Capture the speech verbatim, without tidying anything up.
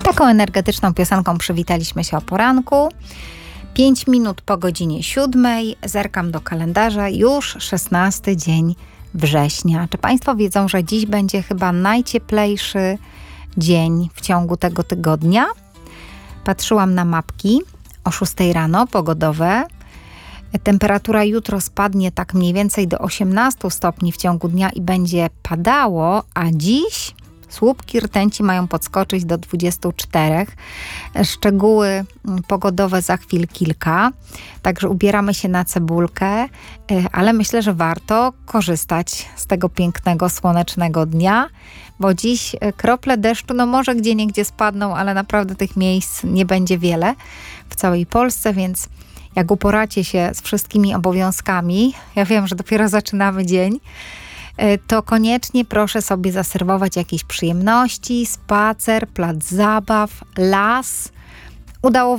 Taką energetyczną piosenką przywitaliśmy się o poranku. Pięć minut po godzinie siódmej, zerkam do kalendarza, już szesnasty dzień września. Czy Państwo wiedzą, że dziś będzie chyba najcieplejszy dzień w ciągu tego tygodnia? Patrzyłam na mapki o szóstej rano, pogodowe. Temperatura jutro spadnie tak mniej więcej do osiemnastu stopni w ciągu dnia i będzie padało, a dziś słupki rtęci mają podskoczyć do dwudziestu czterech. Szczegóły pogodowe za chwil kilka, także ubieramy się na cebulkę, ale myślę, że warto korzystać z tego pięknego, słonecznego dnia, bo dziś krople deszczu, no może gdzieniegdzie spadną, ale naprawdę tych miejsc nie będzie wiele w całej Polsce, więc jak uporacie się z wszystkimi obowiązkami, ja wiem, że dopiero zaczynamy dzień, to koniecznie proszę sobie zaserwować jakieś przyjemności, spacer, plac zabaw, las. Udało